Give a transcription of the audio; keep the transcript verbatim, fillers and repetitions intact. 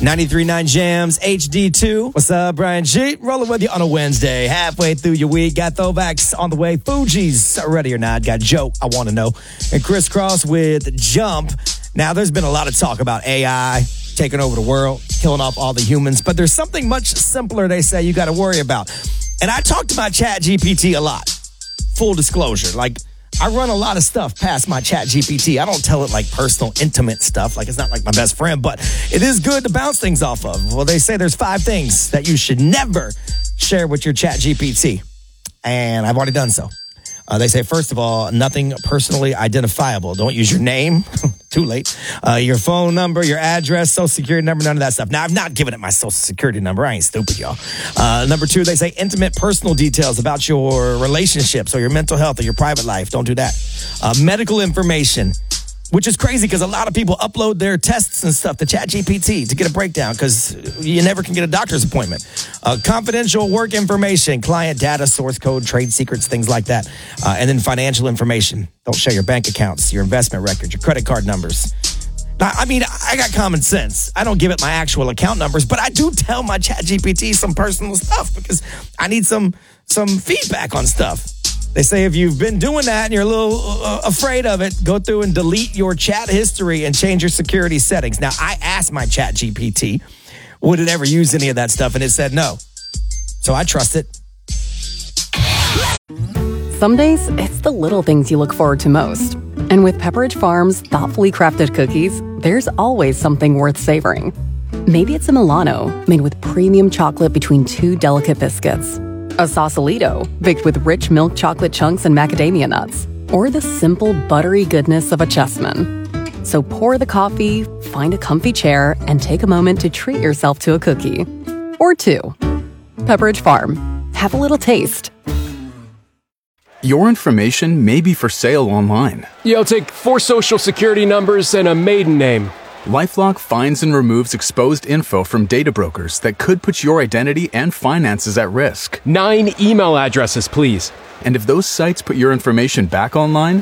ninety-three point nine Jams, H D two. What's up, Brian G? Rolling with you on a Wednesday. Halfway through your week. Got throwbacks on the way. Fuji's ready or not. Got Joe, I Want to Know. And Crisscross with Jump. Now, there's been a lot of talk about A I taking over the world, killing off all the humans. But there's something much simpler, they say, you got to worry about. And I talk to my Chat G P T a lot. Full disclosure. Like, I run a lot of stuff past my Chat G P T. I don't tell it like personal, intimate stuff. Like, it's not like my best friend, but it is good to bounce things off of. Well, they say there's five things that you should never share with your Chat G P T. And I've already done so. Uh, they say, first of all, nothing personally identifiable. Don't use your name. Too late. Uh, your phone number, your address, social security number, none of that stuff. Now, I've not given it my social security number. I ain't stupid, y'all. Uh, number two, they say intimate personal details about your relationships or your mental health or your private life. Don't do that. Uh, medical information, which is crazy because a lot of people upload their tests and stuff to Chat G P T to get a breakdown because you never can get a doctor's appointment. Uh, confidential work information, client data, source code, trade secrets, things like that. Uh, and then financial information. Don't share your bank accounts, your investment records, your credit card numbers. Now, I mean, I got common sense. I don't give it my actual account numbers, but I do tell my Chat G P T some personal stuff because I need some some feedback on stuff. They say if you've been doing that and you're a little uh, afraid of it, go through and delete your chat history and change your security settings. Now, I asked my Chat G P T, would it ever use any of that stuff? And it said no. So I trust it. Some days, it's the little things you look forward to most. And with Pepperidge Farm's thoughtfully crafted cookies, there's always something worth savoring. Maybe it's a Milano made with premium chocolate between two delicate biscuits. A Sausalito, baked with rich milk chocolate chunks and macadamia nuts. Or the simple, buttery goodness of a Chessman. So pour the coffee, find a comfy chair, and take a moment to treat yourself to a cookie. Or two. Pepperidge Farm. Have a little taste. Your information may be for sale online. Yeah, I'll take four social security numbers and a maiden name. LifeLock finds and removes exposed info from data brokers that could put your identity and finances at risk. Nine email addresses, please. And if those sites put your information back online,